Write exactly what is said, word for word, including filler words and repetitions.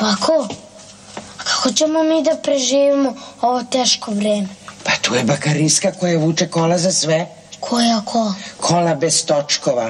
Bako, a kako ćemo mi da preživimo ovo teško vreme? Pa tu je bakarinska koja vuče kola za sve. Koja kola? Kola bez točkova.